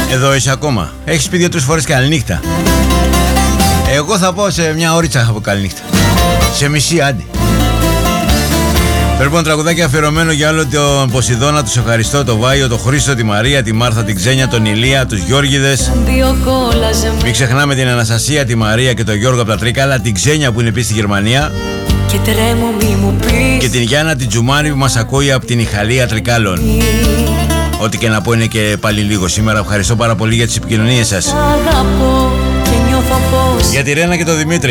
Εδώ είσαι ακόμα. Έχεις πει 2-3 φορές καληνύχτα. Εγώ θα πω σε μια ώριτσα από καληνύχτα. Σε μισή άντι. Λοιπόν, τραγουδάκι αφιερωμένο για όλο τον Ποσειδώνα. Τους ευχαριστώ, το Βάιο, το Χρήστο, τη Μαρία, τη Μάρθα, την Ξένια, τον Ηλία, τους Γιώργηδες. Μην ξεχνάμε την Αναστασία, τη Μαρία και τον Γιώργο από τα Τρίκαλα, την Ξένια που είναι επίσης στη Γερμανία. Και τρέμω μη μου πεις. Και την Γιάννα την Τζουμάνη που μας ακούει από την Ιχαλία Τρικάλων. Ό,τι και να πω είναι και πάλι λίγο σήμερα. Ευχαριστώ πάρα πολύ για τις επικοινωνίες σας. Αγαπώ και νιώθω πως. Για τη Ρένα και τον Δημήτρη.